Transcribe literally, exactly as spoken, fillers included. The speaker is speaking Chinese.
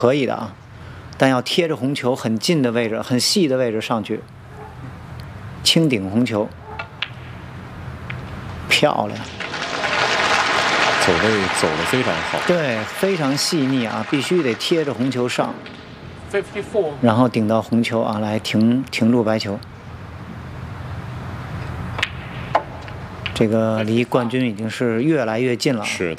可以的啊，但要贴着红球很近的位置、很细的位置上去，轻顶红球，漂亮。 走位走得非常好， 对，非常细腻啊，必须得贴着红球上，然后顶到红球啊，来停停住白球。这个离冠军已经是越来越近了。 是的。